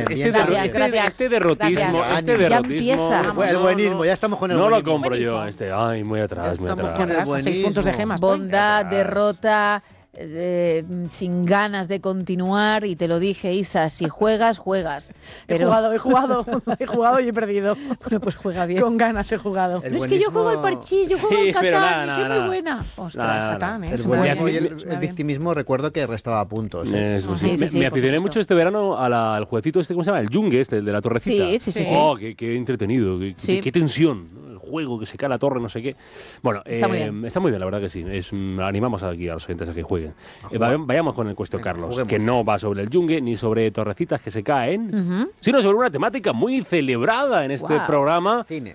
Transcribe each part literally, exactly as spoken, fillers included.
este, Gracias, este, gracias. este derrotismo, Gracias. este Ya derrotismo. empieza. no, El no, buenismo, ya estamos con el No lo buenismo. compro yo, Buenismo. este. Ay, muy atrás, muy estamos atrás. con el Atrás, a seis puntos de buenismo. Gema estoy. Bondad, Atrás. derrota, eh, sin ganas de continuar. Y te lo dije, Isa, si juegas, juegas. Pero He jugado, he jugado, he jugado y he perdido. bueno, pues juega bien. Con ganas he jugado. El No, es que yo juego al buenismo- parchís, yo juego Sí, al pero Catán, nada, y nada, soy muy nada. buena. Ostras. Nada, nada. Catán, ¿eh? El Se me da buenismo bien, y se el, me el da bien. victimismo recuerdo que restaba puntos. ¿eh? Eso Sí, sí. sí, me sí, me por aficioné supuesto. mucho este verano a la- al jueguecito este, ¿cómo se llama? El Yungue, este, el de la torrecita. Sí, sí, sí, sí. Oh, qué, qué entretenido, qué, Sí. qué- qué tensión, ¿no? El juego que se cae la torre, no sé qué. Bueno, Está muy eh, bien. está muy bien, la verdad que sí. Es, mm, animamos aquí a los oyentes a que jueguen. Eh, va- vayamos con el cuestión, Venga, Carlos, juguemos. que no va sobre el Yungue ni sobre torrecitas que se caen, Ujú. sino sobre una temática muy celebrada en este Guau. programa. Cine.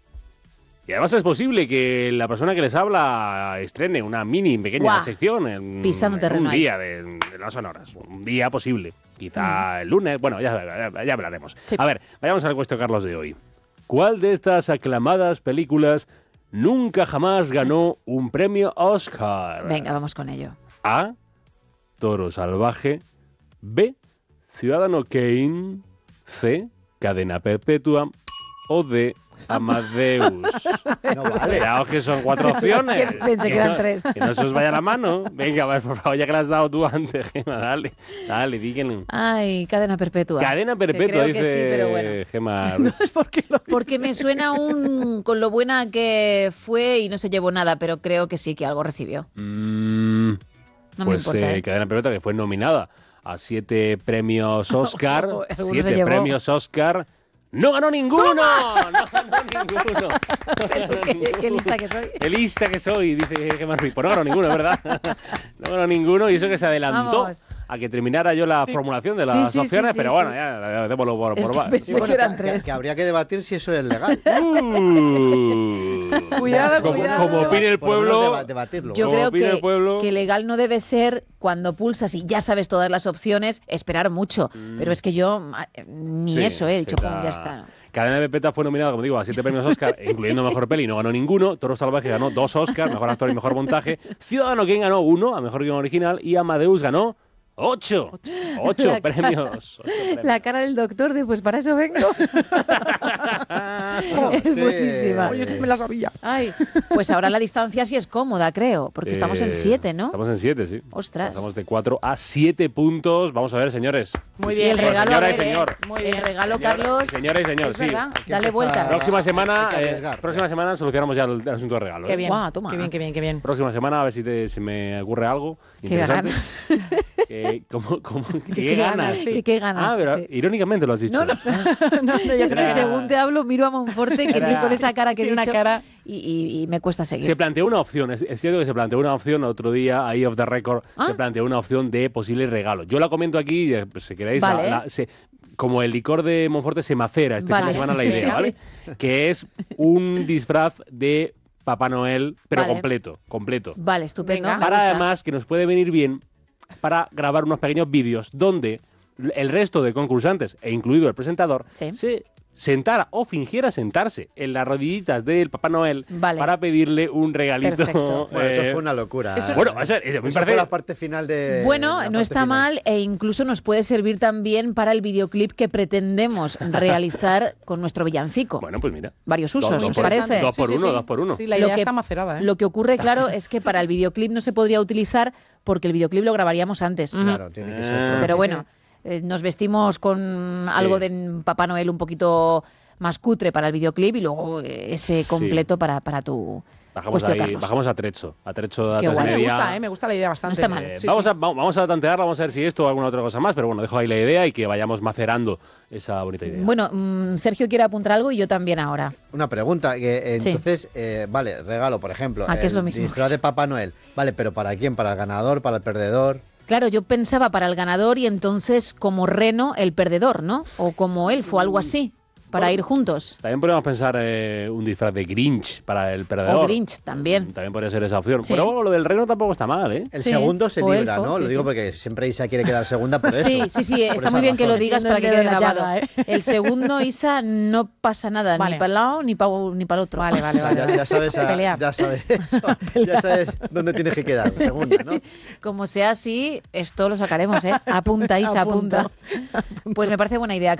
Y además es posible que la persona que les habla estrene una mini pequeña Guau. sección en, Pisando en terreno un ahí. día de, de las sonoras. Un día posible. Quizá el lunes. Bueno, ya, ya, ya hablaremos. Sí. A ver, vayamos al cuestión, Carlos, de hoy. ¿Cuál de estas aclamadas películas nunca jamás ganó un premio Oscar? Venga, vamos con ello. A. Toro Salvaje. B. Ciudadano Kane. C. Cadena Perpetua. O D. Amadeus. No vale. Cuidado que son cuatro opciones. Que pensé que eran no, tres. Que no se os vaya la mano. Venga, a ver, por favor, ya que la has dado tú antes, Gema, dale. Dale, díganle. Ay, cadena perpetua. Cadena Que perpetua, creo dice que sí, pero bueno. Gema. Es porque lo Porque me suena un con lo buena que fue y no se llevó nada, pero creo que sí que algo recibió. Mm, No me pues importa, eh, ¿eh? Cadena Perpetua, que fue nominada a siete premios Oscar. Alguno se siete llevó. premios Oscar. ¡No ganó ninguno! ¡No ganó ninguno! No Pero ganó qué, ninguno. qué lista que soy. ¡Qué lista que soy! Dice Gemma Ruiz. Pues no ganó ninguno, ¿verdad? No ganó ninguno y eso que se adelantó Vamos. a que terminara yo la formulación de Sí, las sí, sí, opciones, sí, pero sí. bueno, ya démoslo por, Es por que va- pensé Bueno, que eran que- tres. que habría que debatir si eso es legal. Uh. Cuidado, como, cuidado. como opine el Por lo menos pueblo. deba- debatirlo. Yo Como creo opina el que, pueblo. que legal no debe ser cuando pulsas y ya sabes todas las opciones, esperar mucho. Pero es que yo ah, ni Sí, eso, he dicho, se pum, da- ya está. Cadena Perpetua fue nominada, como digo, a siete premios Oscar, incluyendo Mejor Peli, no ganó ninguno. Toro Salvaje ganó dos Oscar, Mejor Actor y Mejor Montaje. Ciudadano Kane ganó uno, a Mejor Guión Original. Y Amadeus ganó ocho. Ocho La cara- premios. Ocho premios. La cara del doctor de, pues para eso vengo. es Sí. buenísima. Oye, esto me la sabía. Ay, pues ahora la distancia sí es cómoda, creo, porque estamos en Eh, siete, ¿no? Estamos en siete, sí. Ostras. Pasamos de cuatro a siete puntos. Vamos a ver, señores. Muy Sí, bien. sí, el regalo, señora a y ver, ¿eh? señor. Muy El bien. regalo, Señora- Carlos. Señora y señor, Es sí. verdad. Hay que Dale empezar- vuelta. Próxima semana, hay que eh, arriesgar. próxima semana solucionamos ya el, el asunto de regalo. Qué ¿eh? bien. Guau, toma. Qué bien, qué bien, qué bien. Próxima semana a ver si te- se me ocurre algo Qué interesante. ganas. Eh, ¿cómo, cómo, qué, qué ganas? ganas, sí. Qué- qué ganas, Ah, pero sí. irónicamente lo has dicho. No, no. No, ya Es que está. según te hablo, miro a Monforte, que sí, Era- con esa cara que he Tiene una dicho, cara- y, y- y me cuesta seguir. Se planteó una opción, es, es cierto que se planteó una opción otro día, ahí off the record, Ah. se planteó una opción de posible regalo. Yo la comento aquí, eh, pues, si queréis, la- Vale. la- se- como el licor de Monforte se macera este Vale. fin de semana la idea, ¿vale? Que es un disfraz de Papá Noel, pero Vale. completo, completo. Vale, estupendo. Venga. me Para gusta. además que nos puede venir bien para grabar unos pequeños vídeos donde el resto de concursantes, e incluido el presentador, Sí. se sentara o fingiera sentarse en las rodillitas del Papá Noel Vale. para pedirle un regalito. Perfecto. Bueno, eso eh, fue una locura. Eso- bueno, o sea, eh, me Eso parece- fue la parte final de. Bueno, la no parte está final. mal e incluso nos puede servir también para el videoclip que pretendemos realizar con nuestro villancico. Bueno, pues mira. Varios Dos- usos, dos ¿os por- parece? Dos por Sí, sí, uno, sí. dos por uno. Sí, la Lo idea que- está macerada, ¿eh? Lo que ocurre, claro, es que para el videoclip no se podría utilizar porque el videoclip lo grabaríamos antes. Claro, tiene que ser. Ah. Pero Sí, bueno, eh, nos vestimos con algo de Papá Noel un poquito más cutre para el videoclip y luego eh, ese completo para, para tu Bajamos cuestión, ahí, Carlos. bajamos a Trecho. A Trecho de Qué a tres y guay. Me media. gusta, ¿eh? Me gusta la idea bastante. No está mal. Eh, Sí, vamos, sí. A, vamos vamos a tantearla, vamos a ver si esto o alguna otra cosa más, pero bueno, dejo ahí la idea y que vayamos macerando esa bonita idea. Bueno, mm, Sergio quiere apuntar algo y yo también ahora. Una pregunta, que eh, Sí. entonces, eh, vale, regalo, por ejemplo. Ah, que es el lo mismo. disfraz de Papá Noel. Vale, pero ¿para quién? ¿Para el ganador? ¿Para el perdedor? Claro, yo pensaba para el ganador y entonces como Reno el perdedor, ¿no? O como Elfo, algo así, para Bueno. ir juntos. También podríamos pensar eh, un disfraz de Grinch para el perdedor. O Grinch también. También podría ser esa opción. Sí. Pero lo del reno tampoco está mal, ¿eh? El Sí, segundo se o libra, elfo, ¿no? sí, Lo digo sí. porque siempre Isa quiere quedar segunda por eso. Sí, sí, sí, Por está esa muy bien que lo razón. digas para que Metiendo quede el dedo en la grabado. llaga, ¿eh? El segundo, Isa, no pasa nada, Vale. ni para el lado ni para ni para el otro. Vale, vale, O sea, vale. ya, vale. ya sabes, a- Pelear. ya sabes eso, ya sabes dónde tienes que quedar, segunda, ¿no? Como sea así, esto lo sacaremos, ¿eh? Apunta, Isa, Apunto. apunta. Pues me parece buena idea.